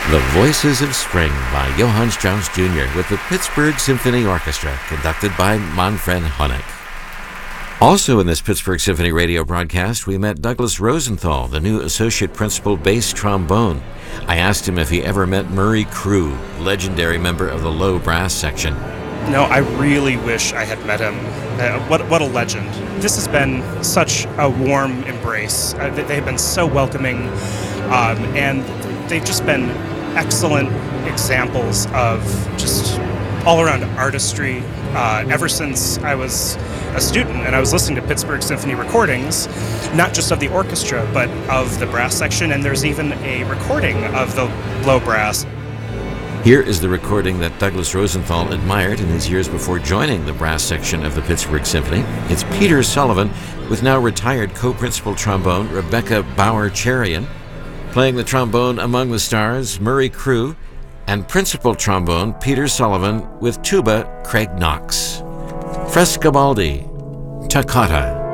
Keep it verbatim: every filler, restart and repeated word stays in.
The Voices of Spring by Johann Strauss Junior with the Pittsburgh Symphony Orchestra, conducted by Manfred Honeck. Also in this Pittsburgh Symphony radio broadcast, we met Douglas Rosenthal, the new associate principal bass trombone. I asked him if he ever met Murray Crew, legendary member of the low brass section. No, I really wish I had met him. Uh, what what a legend. This has been such a warm embrace. Uh, they- they've been so welcoming, um, and they've just been excellent examples of just all-around artistry. Uh, ever since I was a student and I was listening to Pittsburgh Symphony recordings, not just of the orchestra, but of the brass section, and there's even a recording of the low brass. Here is the recording that Douglas Rosenthal admired in his years before joining the brass section of the Pittsburgh Symphony. It's Peter Sullivan with now retired co-principal trombone Rebecca Bauer-Cherian, playing the trombone among the stars Murray Crew, and principal trombone Peter Sullivan with tuba Craig Knox. Frescobaldi, Toccata.